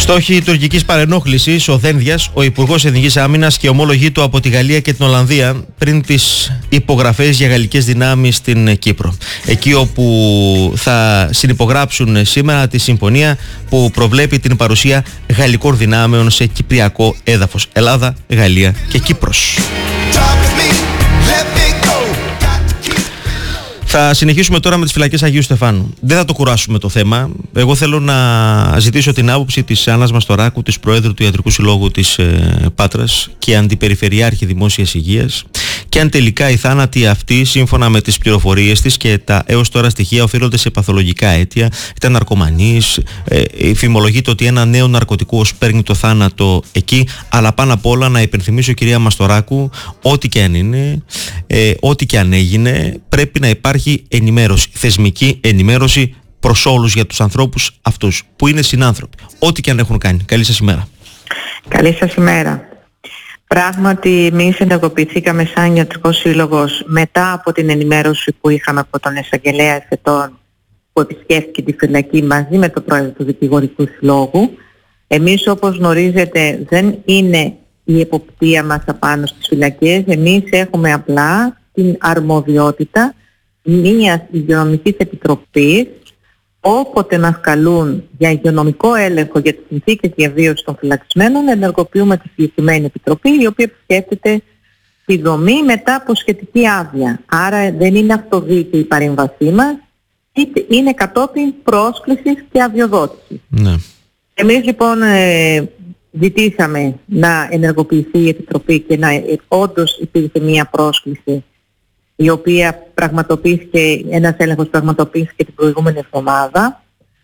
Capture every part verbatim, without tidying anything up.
Στόχοι τουρκικής παρενόχλησης, ο Δένδιας, ο Υπουργός Εθνικής Άμυνας και ομόλογοι του από τη Γαλλία και την Ολλανδία πριν τις υπογραφές για γαλλικές δυνάμεις στην Κύπρο. Εκεί όπου θα συνυπογράψουν σήμερα τη συμφωνία που προβλέπει την παρουσία γαλλικών δυνάμεων σε κυπριακό έδαφος. Ελλάδα, Γαλλία και Κύπρος. Θα συνεχίσουμε τώρα με τις φυλακές Αγίου Στεφάνου. Δεν θα το κουράσουμε το θέμα. Εγώ θέλω να ζητήσω την άποψη της Άννας Μαστοράκου, της Προέδρου του Ιατρικού Συλλόγου της ε, Πάτρας και Αντιπεριφερειάρχη Δημόσιας Υγείας, και αν τελικά οι θάνατοι αυτοί, σύμφωνα με τις πληροφορίες της και τα έως τώρα στοιχεία, οφείλονται σε παθολογικά αίτια, ήταν ναρκωμανείς, ε, φημολογείται ότι ένα νέο ναρκωτικό παίρνει το θάνατο εκεί, αλλά πάνω απ' όλα να υπενθυμίσω, κυρία Μαστοράκου, ό,τι και αν είναι, ε, ό,τι και αν έγινε, πρέπει να υπάρχει ενημέρωση, θεσμική ενημέρωση προς όλους για τους ανθρώπους αυτούς που είναι συνάνθρωποι, ό,τι και αν έχουν κάνει. Καλή σας ημέρα. Καλή σας ημέρα. Πράγματι, εμείς ενεργοποιηθήκαμε σαν Ιατρικός Σύλλογος μετά από την ενημέρωση που είχαμε από τον εισαγγελέα εφετών που επισκέφθηκε τη φυλακή μαζί με τον πρόεδρο του Δικηγορικού Συλλόγου. Εμείς, όπως γνωρίζετε, δεν είναι η εποπτεία μας απάνω στις φυλακές. Εμείς έχουμε απλά την αρμοδιότητα μιας υγειονομικής επιτροπής, όποτε μας καλούν για υγειονομικό έλεγχο για τις συνθήκες διαβίωσης των φυλακισμένων, ενεργοποιούμε τη συγκεκριμένη επιτροπή, η οποία επισκέπτεται τη δομή μετά από σχετική άδεια. Άρα δεν είναι αυτοδίκαιη η παρέμβασή μας, είναι κατόπιν πρόσκλησης και αδειοδότησης. Ναι. Εμείς λοιπόν ε, ζητήσαμε να ενεργοποιηθεί η επιτροπή και να ε, όντως υπήρχε μια πρόσκληση, η οποία πραγματοποιήθηκε, ένας έλεγχος πραγματοποιήθηκε την προηγούμενη εβδομάδα.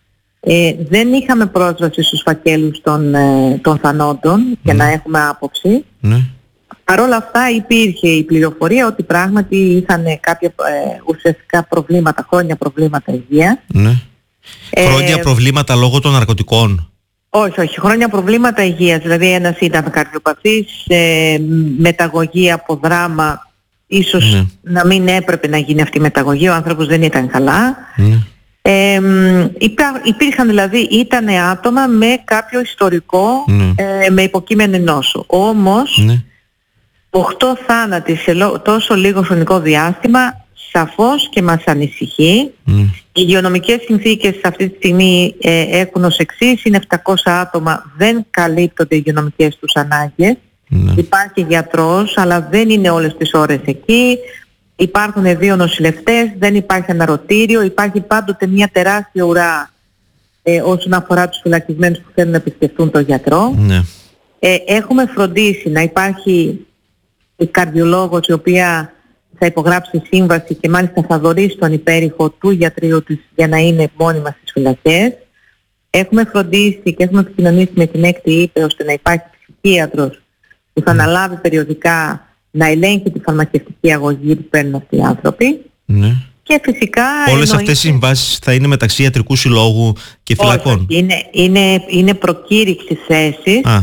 Ε, δεν είχαμε πρόσβαση στους φακέλους των, ε, των θανόντων για ναι. να έχουμε άποψη. Ναι. Παρ' όλα αυτά υπήρχε η πληροφορία ότι πράγματι είχαν κάποια ε, ουσιαστικά προβλήματα, χρόνια προβλήματα υγείας. Ναι. Ε, χρόνια προβλήματα λόγω των ναρκωτικών. Όχι, όχι. Χρόνια προβλήματα υγείας. Δηλαδή ένας ήταν καρδιοπαθής, ε, μεταγωγή από δράμα. Ίσως ναι. να μην έπρεπε να γίνει αυτή η μεταγωγή, ο άνθρωπος δεν ήταν καλά. Ναι. Ε, υπά, υπήρχαν δηλαδή, ήταν άτομα με κάποιο ιστορικό, ναι. ε, με υποκείμενη νόσο. Όμως, ναι. οκτώ θάνατοι σε λο, τόσο λίγο χρονικό διάστημα, σαφώς και μας ανησυχεί. Ναι. Οι υγειονομικές συνθήκες αυτή τη στιγμή ε, έχουν ως εξής, είναι επτακόσια άτομα, δεν καλύπτονται οι υγειονομικές τους ανάγκες. Ναι. Υπάρχει γιατρός, αλλά δεν είναι όλες τις ώρες εκεί. Υπάρχουν δύο νοσηλευτές, δεν υπάρχει αναρωτήριο, υπάρχει πάντοτε μια τεράστια ουρά ε, όσον αφορά τους φυλακισμένους που θέλουν να επισκεφτούν τον γιατρό. Ναι. Ε, έχουμε φροντίσει να υπάρχει η καρδιολόγος, η οποία θα υπογράψει σύμβαση και μάλιστα θα δωρήσει τον υπέρηχο του γιατρίου της για να είναι μόνιμα στις φυλακές. Έχουμε φροντίσει και έχουμε επικοινωνήσει με την έκτη ΥΠΕ ώστε να υπάρχει ψυχίατρος που θα αναλάβει περιοδικά να ελέγχει τη φαρμακευτική αγωγή που παίρνουν αυτοί οι άνθρωποι. Ναι. Και φυσικά όλες εννοείται... αυτές οι συμβάσεις θα είναι μεταξύ Ιατρικού Συλλόγου και φυλακών. Όχι, είναι, είναι, είναι προκήρυξη θέσης Α.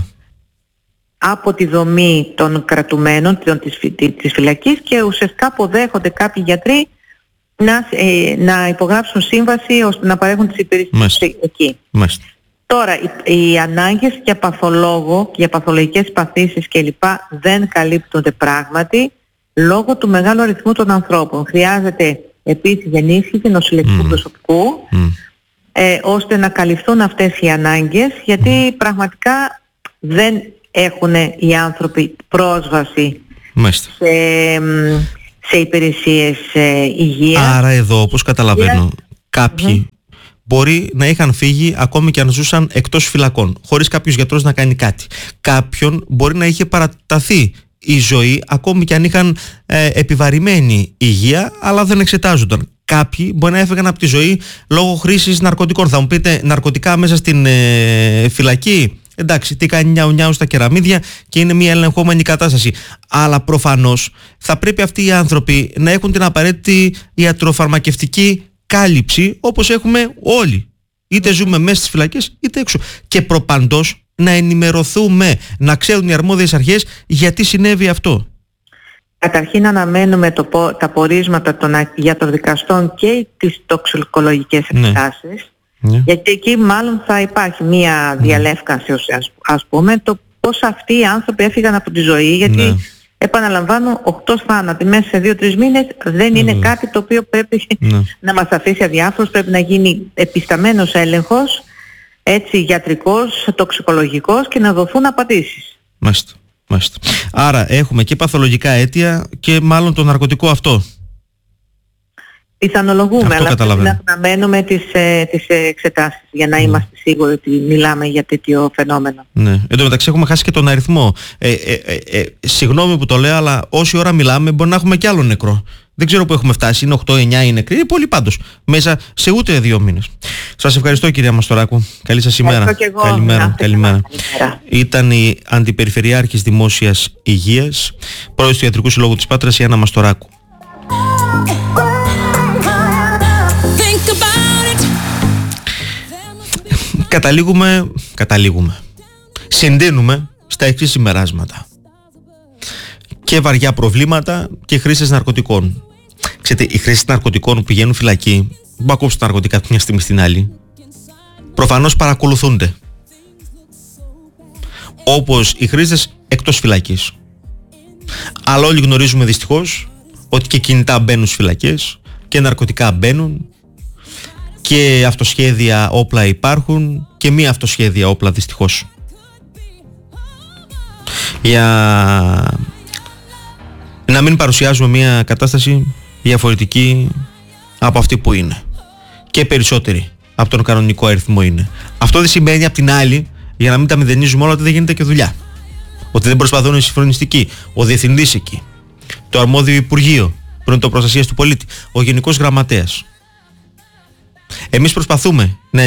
από τη δομή των κρατουμένων της, της φυλακής και ουσιαστικά αποδέχονται κάποιοι γιατροί να, ε, να υπογράψουν σύμβαση ώστε να παρέχουν τις υπηρεσίες εκεί. Μάλιστα. Τώρα, οι, οι ανάγκες για παθολόγο, για παθολογικές παθήσεις κλπ. Δεν καλύπτονται πράγματι λόγω του μεγάλου αριθμού των ανθρώπων. Χρειάζεται επίσης ενίσχυση νοσηλευτικού mm. προσωπικού mm. Ε, ώστε να καλυφθούν αυτές οι ανάγκες, γιατί mm. πραγματικά δεν έχουν οι άνθρωποι πρόσβαση σε, σε υπηρεσίες ε, υγείας. Άρα εδώ, όπως καταλαβαίνω, yeah. κάποιοι mm-hmm. μπορεί να είχαν φύγει ακόμη και αν ζούσαν εκτός φυλακών, χωρίς κάποιος γιατρός να κάνει κάτι. Κάποιον μπορεί να είχε παραταθεί η ζωή ακόμη και αν είχαν ε, επιβαρημένη υγεία, αλλά δεν εξετάζονταν. Κάποιοι μπορεί να έφυγαν από τη ζωή λόγω χρήσης ναρκωτικών. Θα μου πείτε, ναρκωτικά μέσα στην ε, φυλακή, εντάξει, τι κάνει νιάου νιάου στα κεραμίδια και είναι μια ελεγχόμενη κατάσταση. Αλλά προφανώς θα πρέπει αυτοί οι άνθρωποι να έχουν την απαραίτητη ιατροφαρμακευτική κάλυψη, όπως έχουμε όλοι. Είτε ζούμε μέσα στις φυλακές είτε έξω. Και προπαντός να ενημερωθούμε, να ξέρουν οι αρμόδιες αρχές γιατί συνέβη αυτό. Καταρχήν αναμένουμε το, τα πορίσματα των γιατροδικαστών και τις τοξικολογικές εξετάσεις. Ναι. Yeah. Γιατί εκεί μάλλον θα υπάρχει μία διαλεύκανση, mm. ας πούμε, το πώς αυτοί οι άνθρωποι έφυγαν από τη ζωή, γιατί yeah. επαναλαμβάνω, οκτώ θάνατοι μέσα σε δύο τρεις μήνες δεν είναι mm. κάτι το οποίο πρέπει mm. να μας αφήσει αδιάφορος. Πρέπει να γίνει επισταμένος έλεγχος, έτσι, γιατρικός, τοξικολογικός, και να δοθούν απαντήσεις. Μάλιστα, μάλιστα. Άρα έχουμε και παθολογικά αίτια και μάλλον το ναρκωτικό αυτό. Πιθανολογούμε, αλλά πρέπει να αναμένουμε τις, ε, τις εξετάσεις για να mm. είμαστε σίγουροι ότι μιλάμε για τέτοιο φαινόμενο. Ναι. Εν τω μεταξύ έχουμε χάσει και τον αριθμό. Ε, ε, ε, ε, συγγνώμη που το λέω, αλλά όση ώρα μιλάμε μπορεί να έχουμε κι άλλο νεκρό. Δεν ξέρω που έχουμε φτάσει, είναι οκτώ εννιά οι νεκροί, είναι πολύ πάντως, μέσα σε ούτε δύο μήνες. Σας ευχαριστώ, κυρία Μαστοράκου. Καλή σας ημέρα. Καλημέρα. Καλημέρα. Καλημέρα. Ήταν η Αντιπεριφερειάρχης Δημόσιας Υγείας, πρόεδρος του Ιατρικού Συλλόγου της Πάτρας, η Άννα Μαστοράκου. Καταλήγουμε, καταλήγουμε, συντείνουμε στα εξής συμπεράσματα. Και βαριά προβλήματα και χρήστες ναρκωτικών. Ξέρετε, οι χρήστες ναρκωτικών που πηγαίνουν φυλακή, που ακούσουν τα ναρκωτικά από μια στιγμή στην άλλη, προφανώς παρακολουθούνται. Όπως οι χρήστες εκτός φυλακής. Αλλά όλοι γνωρίζουμε δυστυχώς ότι και κινητά μπαίνουν στις φυλακές και ναρκωτικά μπαίνουν και αυτοσχέδια όπλα υπάρχουν και μη αυτοσχέδια όπλα, δυστυχώς. Για να μην παρουσιάζουμε μια κατάσταση διαφορετική από αυτή που είναι και περισσότερη από τον κανονικό αριθμό είναι. Αυτό δεν σημαίνει απ' την άλλη, για να μην τα μηδενίζουμε όλα, ότι δεν γίνεται και δουλειά, ότι δεν προσπαθούν οι συμφρονιστικοί, ο διευθυντής εκεί, το αρμόδιο Υπουργείο Προστασίας του Πολίτη, ο Γενικός Γραμματέας. Εμείς προσπαθούμε να